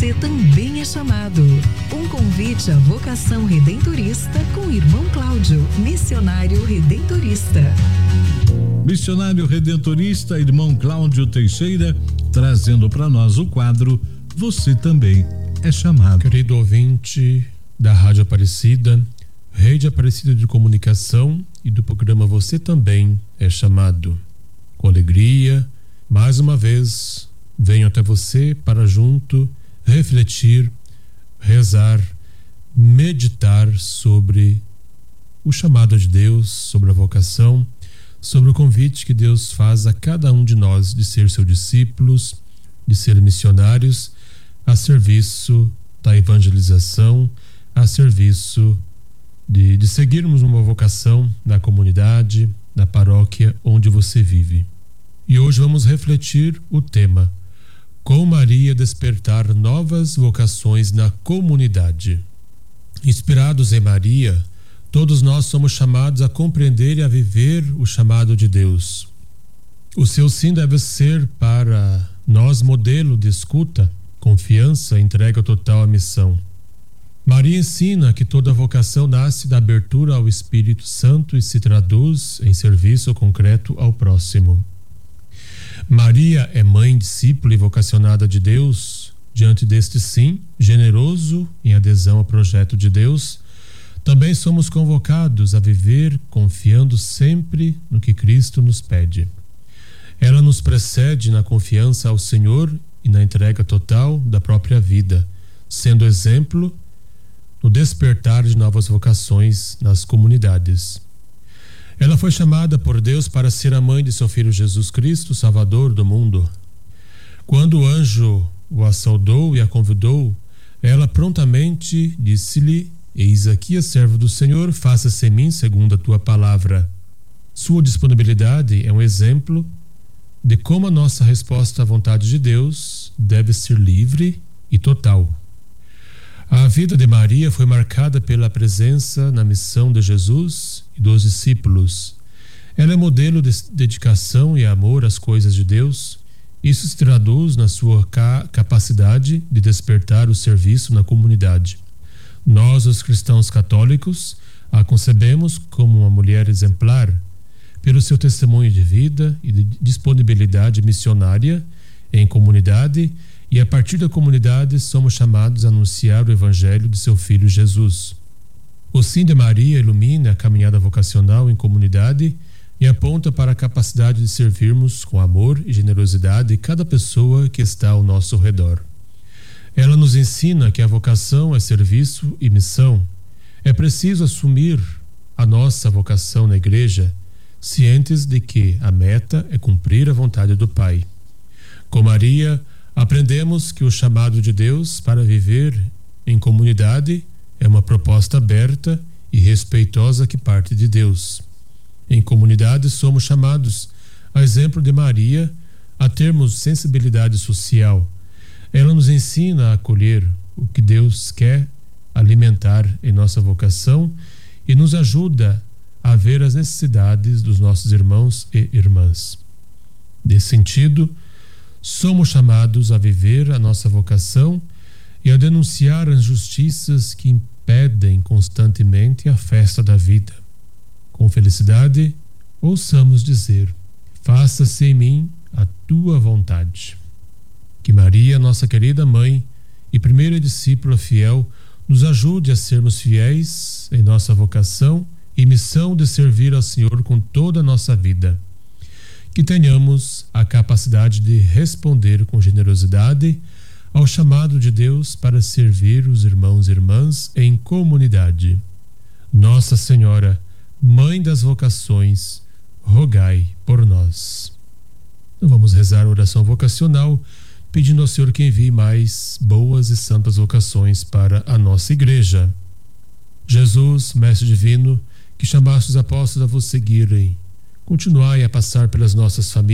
Você também é chamado. Um convite à vocação redentorista com o irmão Cláudio, missionário redentorista. Missionário redentorista, irmão Cláudio Teixeira, trazendo para nós o quadro Você Também é Chamado. Querido ouvinte da Rádio Aparecida, Rede Aparecida de Comunicação e do programa Você Também é Chamado. Com alegria, mais uma vez, venho até você para junto refletir, rezar, meditar sobre o chamado de Deus, sobre a vocação, sobre o convite que Deus faz a cada um de nós de ser seus discípulos, de ser missionários, a serviço da evangelização, a serviço de seguirmos uma vocação na comunidade, na paróquia onde você vive. E hoje vamos refletir o tema: com Maria despertar novas vocações na comunidade. Inspirados em Maria, todos nós somos chamados a compreender e a viver o chamado de Deus. O seu sim deve ser para nós modelo de escuta, confiança e entrega total à missão. Maria ensina que toda vocação nasce da abertura ao Espírito Santo e se traduz em serviço concreto ao próximo. Maria é mãe, discípula e vocacionada de Deus. Diante deste sim, generoso em adesão ao projeto de Deus, também somos convocados a viver confiando sempre no que Cristo nos pede. Ela nos precede na confiança ao Senhor e na entrega total da própria vida, sendo exemplo no despertar de novas vocações nas comunidades. Ela foi chamada por Deus para ser a mãe de seu Filho Jesus Cristo, Salvador do mundo. Quando o anjo o saudou e a convidou, ela prontamente disse-lhe: Eis aqui a serva do Senhor, faça-se em mim segundo a tua palavra. Sua disponibilidade é um exemplo de como a nossa resposta à vontade de Deus deve ser livre e total. A vida de Maria foi marcada pela presença na missão de Jesus e dos discípulos. Ela é modelo de dedicação e amor às coisas de Deus. Isso se traduz na sua capacidade de despertar o serviço na comunidade. Nós, os cristãos católicos, a concebemos como uma mulher exemplar, pelo seu testemunho de vida e de disponibilidade missionária em comunidade, e a partir da comunidade somos chamados a anunciar o Evangelho de seu Filho Jesus. O sim de Maria ilumina a caminhada vocacional em comunidade e aponta para a capacidade de servirmos com amor e generosidade cada pessoa que está ao nosso redor. Ela nos ensina que a vocação é serviço e missão. É preciso assumir a nossa vocação na igreja, cientes de que a meta é cumprir a vontade do Pai. Com Maria, aprendemos que o chamado de Deus para viver em comunidade é uma proposta aberta e respeitosa que parte de Deus. Em comunidade somos chamados, a exemplo de Maria, a termos sensibilidade social. Ela nos ensina a acolher o que Deus quer alimentar em nossa vocação e nos ajuda a ver as necessidades dos nossos irmãos e irmãs. Nesse sentido, somos chamados a viver a nossa vocação e a denunciar as injustiças que impedem constantemente a festa da vida. Com felicidade, ouçamos dizer: faça-se em mim a tua vontade. Que Maria, nossa querida mãe e primeira discípula fiel, nos ajude a sermos fiéis em nossa vocação e missão de servir ao Senhor com toda a nossa vida. Que tenhamos a capacidade de responder com generosidade ao chamado de Deus para servir os irmãos e irmãs em comunidade. Nossa Senhora, Mãe das vocações, rogai por nós. Então vamos rezar a oração vocacional, pedindo ao Senhor que envie mais boas e santas vocações para a nossa igreja. Jesus, Mestre Divino, que chamaste os apóstolos a vos seguirem, continuai a passar pelas nossas famílias,